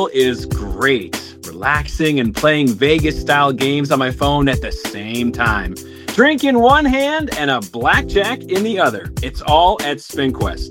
is great. Relaxing and playing Vegas-style games on my phone at the same time. Drink in one hand and a blackjack in the other. It's all at SpinQuest.